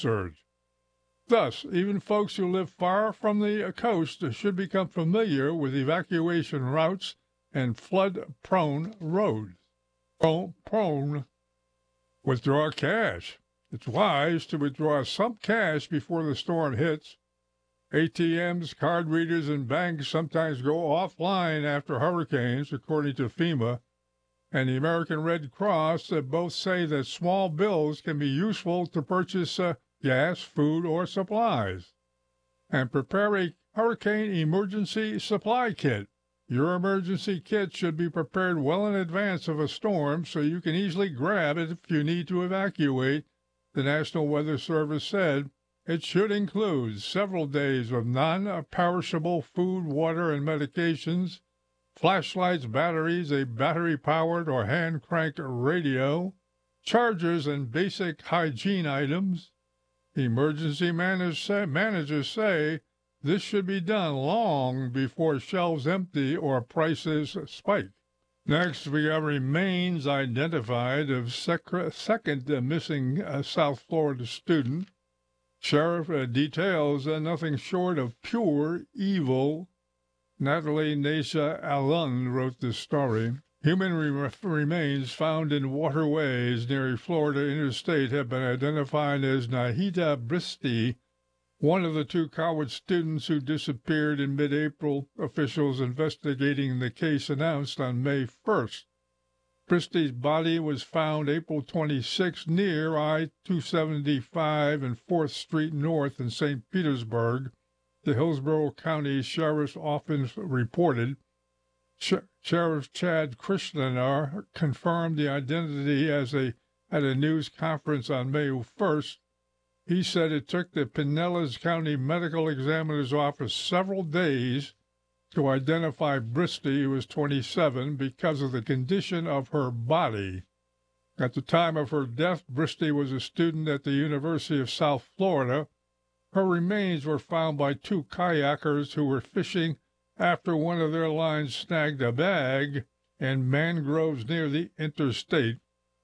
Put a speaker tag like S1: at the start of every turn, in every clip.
S1: surge. Thus, even folks who live far from the coast should become familiar with evacuation routes and flood-prone roads. Prone. Withdraw cash. It's wise to withdraw some cash before the storm hits. ATMs, card readers, and banks sometimes go offline after hurricanes, according to FEMA and the American Red Cross, that both say that small bills can be useful to purchase gas, food, or supplies. And prepare a hurricane emergency supply kit. Your emergency kit should be prepared well in advance of a storm so you can easily grab it if you need to evacuate, the National Weather Service said. It should include several days of non-perishable food, water, and medications, flashlights, batteries, a battery-powered or hand-cranked radio, chargers, and basic hygiene items. Emergency managers say this should be done long before shelves empty or prices spike. Next, we have remains identified of second missing South Florida student. Sheriff details nothing short of pure evil. Natalie Nasha Allen wrote this story. Human remains found in waterways near a Florida interstate have been identified as Nahida Bristi, one of the two college students who disappeared in mid-April. Officials investigating the case announced on May 1st. Bristi's body was found April 26 near I-275 and 4th Street North in St. Petersburg, the Hillsborough County Sheriff's Office reported. Sheriff Chad Krishnanar confirmed the identity at a news conference on May 1st. He said it took the Pinellas County Medical Examiner's Office several days to identify Bristi, who was 27, because of the condition of her body. At the time of her death, Bristi was a student at the University of South Florida. Her remains were found by two kayakers who were fishing after one of their lines snagged a bag in mangroves near the interstate.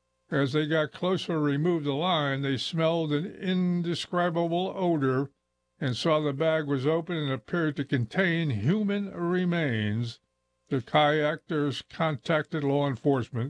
S1: As they got closer to remove the line, they smelled an indescribable odor and saw the bag was open and appeared to contain human remains. The kayakers contacted law enforcement.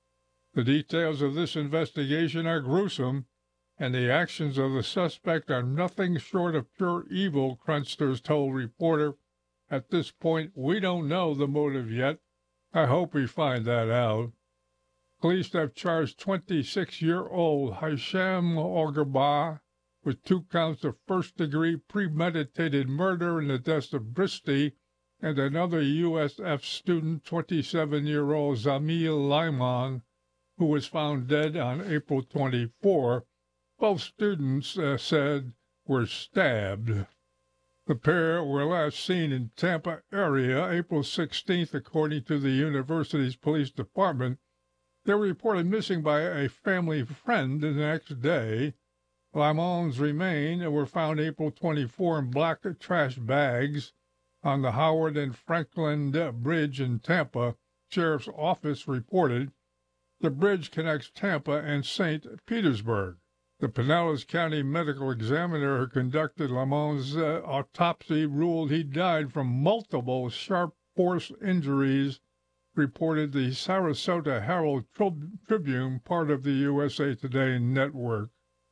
S1: The details of this investigation are gruesome, and the actions of the suspect are nothing short of pure evil, Crensters told reporter. At this point, we don't know the motive yet. I hope we find that out. Police have charged 26-year-old Hisham Orgaba with 2 counts of first-degree premeditated murder in the deaths of Bristi and another USF student, 27-year-old Zamil Lyman, who was found dead on April 24. Both students said were stabbed. The pair were last seen in Tampa area April 16th, according to the university's police department. They were reported missing by a family friend the next day. Lyman's remains were found April 24 in black trash bags on the Howard and Franklin Bridge in Tampa, Sheriff's Office reported. The bridge connects Tampa and St. Petersburg. The Pinellas County Medical Examiner who conducted Lyman's autopsy ruled he died from multiple sharp force injuries, reported the Sarasota Herald Tribune, part of the USA Today network.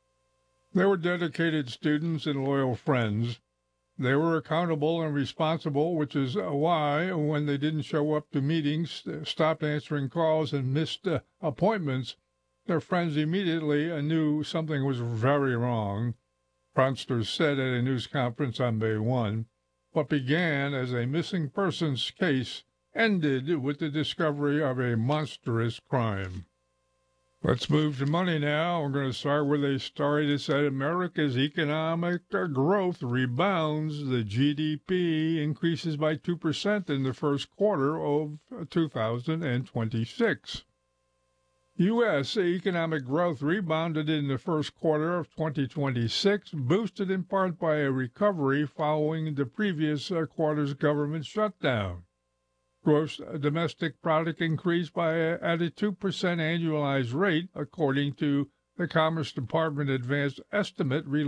S1: They were dedicated students and loyal friends. They were accountable and responsible, which is why, when they didn't show up to meetings, stopped answering calls, and missed appointments, their friends immediately knew something was very wrong, Cronster said at a news conference on May 1. What began as a missing persons case ended with the discovery of a monstrous crime. Let's move to money now. We're going to start where they started. It said America's economic growth rebounds. The GDP increases by 2% in the first quarter of 2026. U.S. economic growth rebounded in the first quarter of 2026, boosted in part by a recovery following the previous quarter's government shutdown. Gross domestic product increased at a 2% annualized rate, according to the Commerce Department advanced estimate released